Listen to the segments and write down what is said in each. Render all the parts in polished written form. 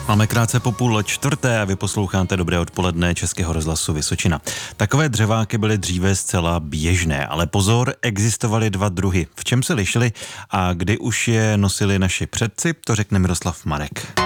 Máme krátce po 3:30 a vy posloucháte Dobré odpoledne Českého rozhlasu Vysočina. Takové dřeváky byly dříve zcela běžné, ale pozor, existovaly dva druhy. V čem se lišily a kdy už je nosili naši předci, to řekne Miroslav Marek.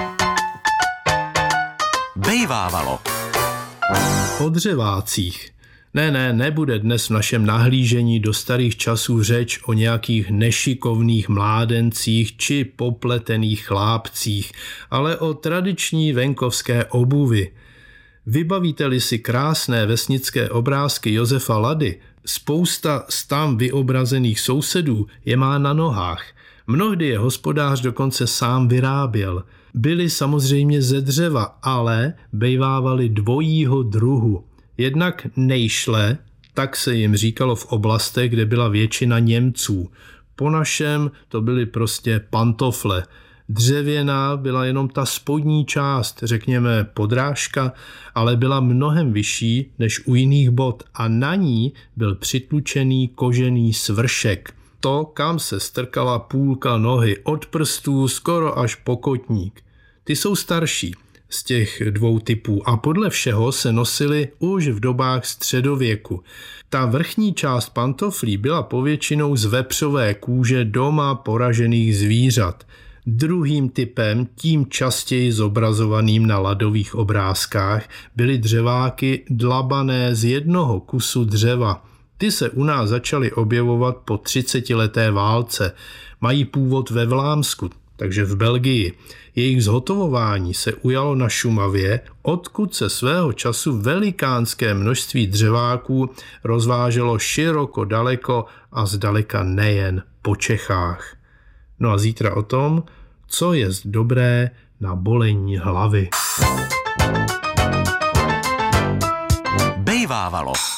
Bejvávalo. O dřevácích. Nebude dnes v našem nahlížení do starých časů řeč o nějakých nešikovných mládencích či popletených chlápcích, ale o tradiční venkovské obuvi. Vybavíte-li si krásné vesnické obrázky Josefa Lady, spousta z tam vyobrazených sousedů je má na nohách. Mnohdy je hospodář dokonce sám vyráběl. Byly samozřejmě ze dřeva, ale bejvávali dvojího druhu. Jednak nejšle, tak se jim říkalo v oblastech, kde byla většina Němců. Po našem to byly prostě pantofle. Dřevěná byla jenom ta spodní část, řekněme podrážka, ale byla mnohem vyšší než u jiných bot a na ní byl přitlučený kožený svršek. To, kam se strkala půlka nohy od prstů skoro až po kotník. Ty jsou starší z těch dvou typů a podle všeho se nosily už v dobách středověku. Ta vrchní část pantoflí byla povětšinou z vepřové kůže doma poražených zvířat. Druhým typem, tím častěji zobrazovaným na ladových obrázkách, byly dřeváky dlabané z jednoho kusu dřeva. Ty se u nás začaly objevovat po 30leté válce. Mají původ ve Vlámsku, takže v Belgii. Jejich zhotovování se ujalo na Šumavě, odkud se svého času velikánské množství dřeváků rozváželo široko daleko a zdaleka nejen po Čechách. No a zítra o tom, co je dobré na bolení hlavy. Bejvávalo.